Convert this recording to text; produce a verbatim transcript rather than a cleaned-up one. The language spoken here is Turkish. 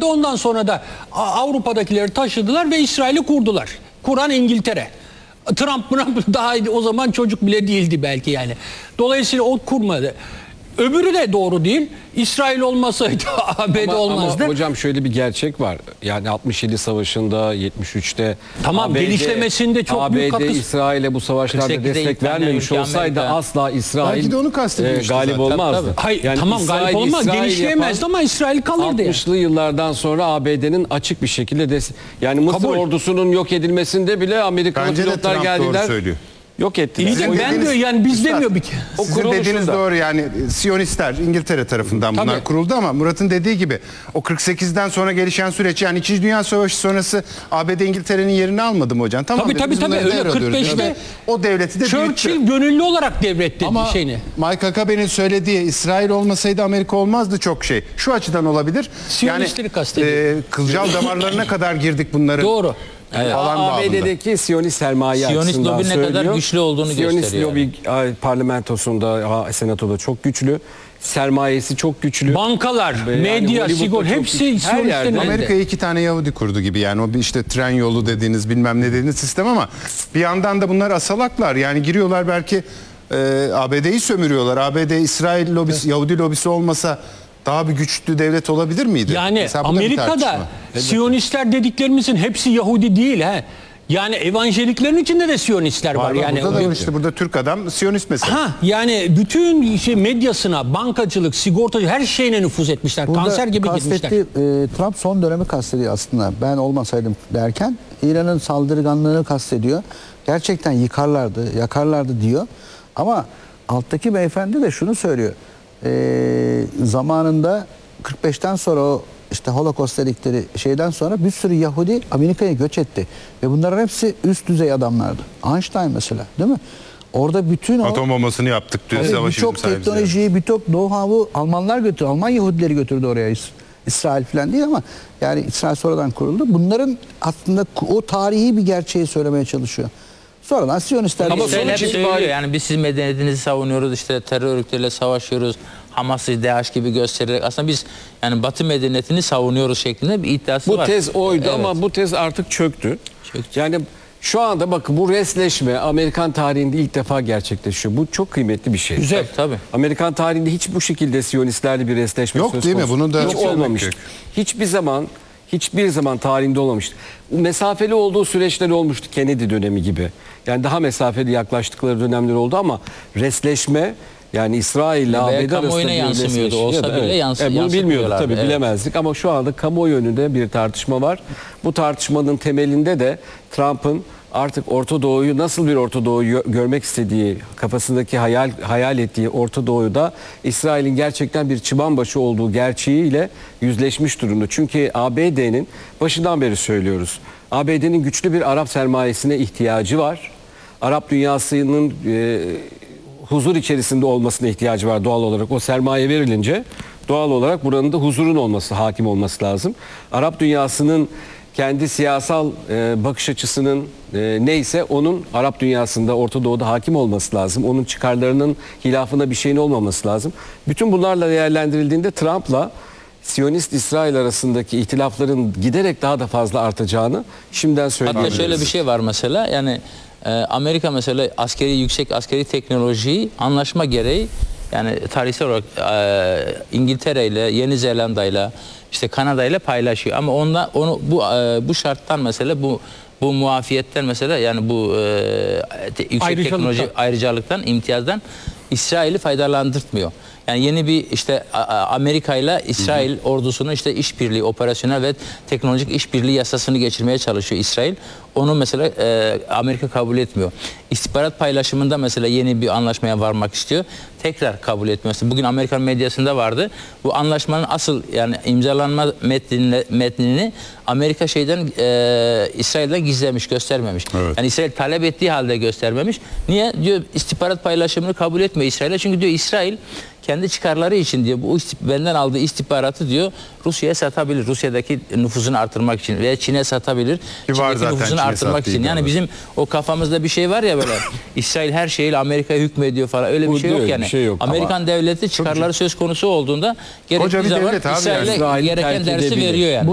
geldi. Ondan sonra da Avrupa'dakileri taşıdılar ve İsrail'i kurdular. Kuran İngiltere. Trump, Trump daha o zaman çocuk bile değildi belki yani. Dolayısıyla o kurmadı. Öbürü de doğru değil. İsrail olmasaydı A B D ama, olmazdı. Ama hocam şöyle bir gerçek var. Yani altmış yedi savaşında, yetmiş üçte tamam, A B D, genişlemesinde çok A B D, büyük katkısı. İsrail'e bu savaşlarda destek vermemiş olsaydı Amerika. asla İsrail Belki de onu e, kastediyor işte galip zaten. olmazdı. Tabii, tabii. Hayır, Yani tamam İsrail, galip olmaz. İsrail Genişleyemezdi yapan ama İsrail kalırdı yani. altmışlı yıllardan sonra A B D'nin açık bir şekilde des yani Mısır Kabul. ordusunun yok edilmesinde bile Amerikalı Bence de pilotlar Trump geldiler. doğru söylüyor. Yok ettiler. İyi de ben dediğiniz- diyor yani biz Üstad, demiyor bir kere. O Sizin kuruluşunda. dediğiniz doğru yani Siyonistler İngiltere tarafından bunlar Tabii. kuruldu ama Murat'ın dediği gibi o kırk sekizden sonra gelişen süreç yani İkinci Dünya Savaşı sonrası A B D İngiltere'nin yerini almadı mı hocam? Tamam, Tabii, dedi, tabii, biz tabii. bunları Öyle devralıyoruz kırk beşte ve o devleti de büyüttü. Churchill gönüllü olarak devretti Ama şeyini. Mike Huckabee'nin söylediği İsrail olmasaydı Amerika olmazdı çok şey. Şu açıdan olabilir. Siyonistleri kastediyor. e, kılcal damarlarına kadar girdik bunların. Doğru. Evet. Falan A bağında. B D'deki Siyonist sermaye Siyonist açısından lobi ne kadar söylüyor. güçlü olduğunu Siyonist gösteriyor lobi a, parlamentosunda, a, senatoda çok güçlü. Sermayesi çok güçlü. Bankalar, Ve yani medya, Hollywood'da sigor çok hepsi güçlü. Her Siyonistlerin yerde. elinde. Amerika'ya iki tane Yahudi kurdu gibi yani o bir işte tren yolu dediğiniz bilmem ne dediğiniz sistem ama bir yandan da bunlar asalaklar yani giriyorlar belki e, A B D'yi sömürüyorlar. A B D İsrail lobisi, Yahudi lobisi olmasa daha bir güçlü devlet olabilir miydi? Yani Mesela bu da bir Amerika'da tartışma. Siyonistler dediklerimizin hepsi Yahudi değil ha. Yani evangeliklerin içinde de Siyonistler var. Var, var. Yani burada da o- işte burada Türk adam Siyonist mesela. Ha yani bütün şey medyasına, bankacılık, sigortacılık her şeyine nüfuz etmişler. Burada Kanser gibi gitmişler. kastettiği, e, Trump son dönemi kastediyor aslında. Ben olmasaydım derken İran'ın saldırganlığını kastediyor. Gerçekten yıkarlardı, yakarlardı diyor. Ama alttaki beyefendi de şunu söylüyor. E, zamanında kırk beşten sonra o işte Holocaust dedikleri şeyden sonra bir sürü Yahudi Amerika'ya göç etti. Ve bunların hepsi üst düzey adamlardı. Einstein mesela, değil mi? Orada bütün o Atom bombasını yaptık diyor Tabii savaşı birçok bizim sayemizde. teknolojiyi, birçok know-how'u Almanlar götürdü. Alman Yahudileri götürdü oraya. İs- İsrail falan değil ama yani İsrail sonradan kuruldu. Bunların aslında o tarihi bir gerçeği söylemeye çalışıyor. Sonradan Siyonistler... Ama İsrail hep sonuç söylüyor itibariyle- yani biz siz medeniyetinizi savunuyoruz, işte terör örgütleriyle savaşıyoruz, Hamas'ı DAEŞ gibi göstererek aslında biz yani Batı medeniyetini savunuyoruz şeklinde bir iddiası Bu var. tez oydu Evet. ama bu tez artık çöktü. Çöktü. Yani şu anda bakın bu resleşme Amerikan tarihinde ilk defa gerçekleşiyor. Bu çok kıymetli bir şey. Güzel. Tabii. Amerikan tarihinde hiç bu şekilde Siyonistlerle bir resleşme Yok söz değil mi? konusu. Bunun da hiç yok olmak olmamıştı. yok. Hiçbir zaman hiçbir zaman tarihinde olmamıştı. Bu mesafeli olduğu süreçler olmuştu Kennedy dönemi gibi. Yani daha mesafeli yaklaştıkları dönemler oldu ama resleşme yani İsrail ile A Veya B D arasında kamuoyuna bir yansımıyordu. resleşme- Olsa Ya da bile evet. yansı- Evet, bunu bilmiyorduk yansıtmıyorlardı. tabii Evet. bilemezdik ama şu anda kamuoyu önünde bir tartışma var. Bu tartışmanın temelinde de Trump'ın artık Orta Doğu'yu nasıl bir Orta Doğu'yu görmek istediği, kafasındaki hayal hayal ettiği Orta Doğu'da İsrail'in gerçekten bir çıbanbaşı olduğu gerçeğiyle yüzleşmiş durumda. Çünkü A B D'nin başından beri söylüyoruz. A B D'nin güçlü bir Arap sermayesine ihtiyacı var. Arap dünyasının e, huzur içerisinde olmasına ihtiyacı var doğal olarak. O sermaye verilince doğal olarak buranın da huzurun olması, hakim olması lazım. Arap dünyasının kendi siyasal e, bakış açısının e, neyse onun Arap dünyasında, Orta Doğu'da hakim olması lazım. Onun çıkarlarının hilafına bir şeyin olmaması lazım. Bütün bunlarla değerlendirildiğinde Trump'la Siyonist İsrail arasındaki ihtilafların giderek daha da fazla artacağını şimdiden söyleyebiliriz. Hatta şöyle bir şey var mesela yani e, Amerika mesela askeri yüksek askeri teknolojiyi anlaşma gereği yani tarihsel olarak e, İngiltere ile Yeni Zelanda ile işte Kanada ile paylaşıyor ama onda onu bu e, bu şarttan mesela bu bu muafiyetten mesela yani bu e, te, yüksek Ayrıcalıktan. teknoloji ayrıcalıktan imtiyazdan İsrail'i faydalandırtmıyor. Yani yeni bir işte Amerika ile İsrail ordusunun işte işbirliği, operasyonel ve teknolojik işbirliği yasasını geçirmeye çalışıyor İsrail. Onu mesela e, Amerika kabul etmiyor. İstihbarat paylaşımında mesela yeni bir anlaşmaya varmak istiyor. Tekrar kabul etmiyor. Mesela bugün Amerikan medyasında vardı. Bu anlaşmanın asıl yani imzalanma metnini, metnini Amerika şeyden e, İsrail'den gizlemiş, göstermemiş. Evet. Yani İsrail talep ettiği halde göstermemiş. Niye? Diyor istihbarat paylaşımını kabul etmiyor İsrail'e. Çünkü diyor İsrail kendi çıkarları için diyor bu benden aldığı istihbaratı diyor Rusya'ya satabilir. Rusya'daki nüfuzunu artırmak için veya Çin'e satabilir. Ki var Çin'deki zaten nüfuzunu Çin'e artırmak sattığı için. Yani iddiaları. bizim o kafamızda bir şey var ya böyle İsrail her şeyle Amerika'ya hükmediyor falan öyle bir Bu şey yok değil, yani. bir şey yok. Amerikan Ama devleti çıkarları söz konusu olduğunda Koca gerektiği bir zaman devlet abi yani. İsrail'e İsrail'i gereken terk dersi edebilir. veriyor yani.